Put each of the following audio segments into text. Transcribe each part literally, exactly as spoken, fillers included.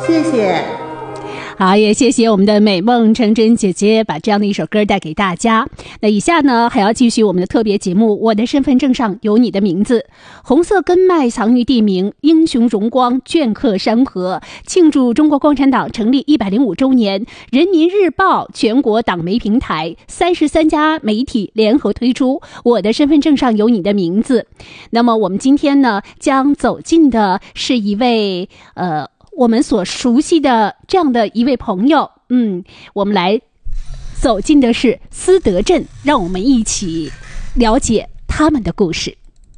谢谢。 好，也谢谢我们的美梦成真姐姐把这样的一首歌带给大家。那以下呢，还要继续我们的特别节目《我的身份证上有你的名字》。红色根脉藏于地名，英雄荣光镌刻山河。庆祝中国共产党成立一百零五周年，人民日报全国党媒平台三十三家媒体联合推出《我的身份证上有你的名字》。那么我们今天呢，将走进的是一位呃。我们所熟悉的这样的一位朋友，嗯，我们来走进的是思德镇，让我们一起了解他们的故事。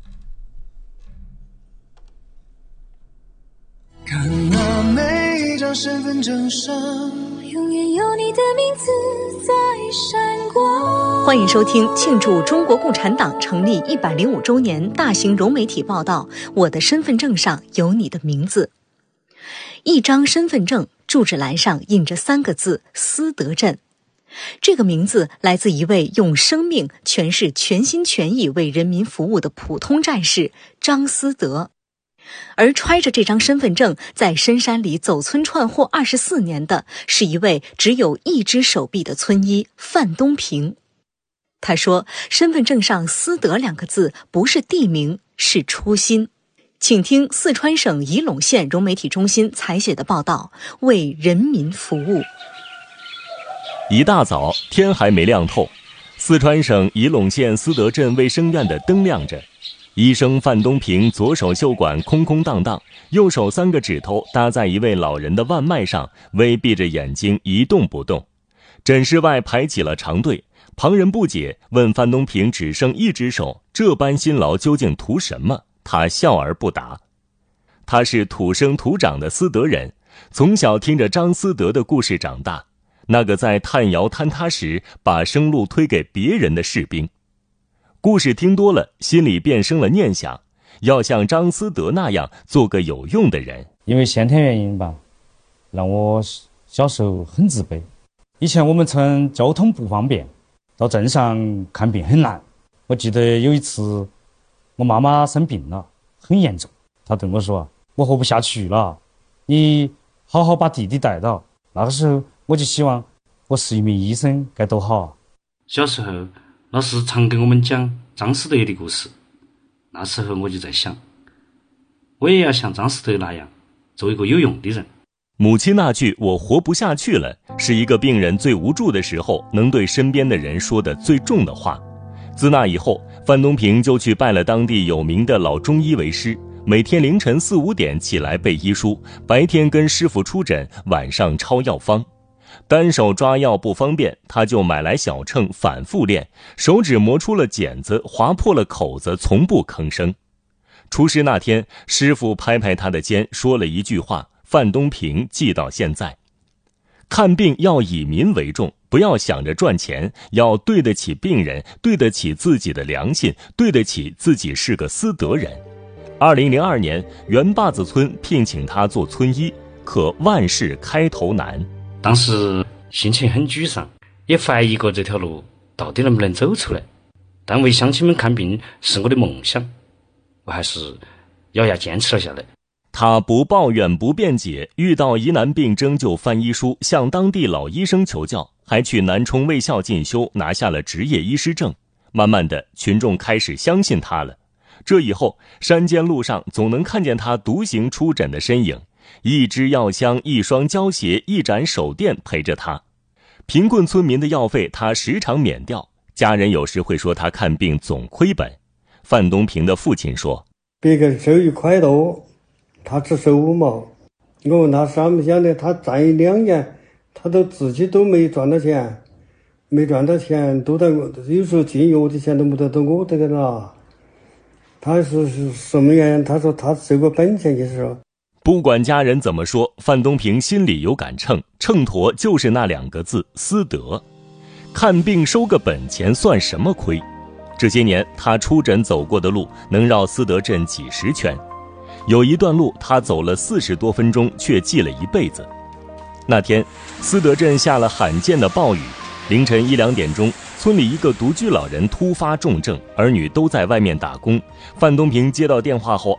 看那每一张身份证上，永远有你的名字在闪光。 欢迎收听庆祝中国共产党成立一百零五周年大型融媒体报道《我的身份证上有你的名字》。一张身份证住址栏上印着三个字思德镇，这个名字来自一位用生命诠释全心全意为人民服务的普通战士张思德。而揣着这张身份证在深山里走村串户二十四年的是一位只有一只手臂的村医范东平。他说，身份证上思德两个字不是地名，是初心。请听四川省仪陇县融媒体中心采写的报道，为人民服务。 一大早，天还没亮透，四川省仪陇县思德镇卫生院的灯亮着。医生范东平左手袖管空空荡荡，右手三个指头搭在一位老人的腕脉上，微闭着眼睛一动不动。诊室外排起了长队，旁人不解，问范东平只剩一只手，这般辛劳究竟图什么？他笑而不答。他是土生土长的思德人，从小听着张思德的故事长大，那个在炭窑坍塌时把生路推给别人的士兵。故事听多了，心里便生了念想，要像张思德那样做个有用的人。 因为先天原因吧，让我小时候很自卑。以前我们村交通不方便，到镇上看病很难。我记得有一次我妈妈生病了，很严重，她对我说，我活不下去了，你好好把弟弟带到。那个时候我就希望我是一名医生该多好啊。 小时候老师常给我们讲张思德的故事，那时候我就在想，我也要像张思德那样做一个有用的人。 母亲那句我活不下去了，是一个病人最无助的时候能对身边的人说的最重的话。自那以后，范东平就去拜了当地有名的老中医为师，每天凌晨四五点起来背医书，白天跟师傅出诊，晚上抄药方。单手抓药不方便，他就买来小秤反复练，手指磨出了茧子，划破了口子，从不吭声。出师那天，师傅拍拍他的肩，说了一句话，范东平记到现在：看病要以民为重，不要想着赚钱，要对得起病人，对得起自己的良心，对得起自己是个思德人。二零零二年，袁坝子村聘请他做村医，可万事开头难。 当时心情很沮丧，也怀疑过这条路到底能不能走出来，但为乡亲们看病是我的梦想，我还是咬牙坚持了下来。 他不抱怨不辩解，遇到疑难病症就翻医书，向当地老医生求教，还去南充卫校进修，拿下了执业医师证。慢慢的，群众开始相信他了。这以后，山间路上总能看见他独行出诊的身影，一支药箱，一双胶鞋，一盏手电陪着他。贫困村民的药费他时常免掉，家人有时会说他看病总亏本。范东平的父亲说， 别个收一块多，他只收五毛。我问他想不想的，他站一两年，他都自己都没赚到钱，没赚到钱，都在我有时候进药的钱都没得到我这个了。他说是什么原因？他说他收个本钱就是说。 不管家人怎么说，范东平心里有杆秤，秤砣就是那两个字：思德。看病收个本钱算什么亏？这些年他出诊走过的路能绕思德镇几十圈，有一段路他走了四十多分钟，却记了一辈子。那天思德镇下了罕见的暴雨，凌晨一两点钟，村里一个独居老人突发重症，儿女都在外面打工。范东平接到电话后